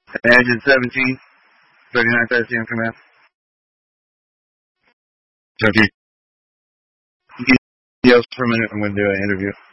Agent 17, 39th ICM Command. So if you yell for a minute, I'm going to do an interview.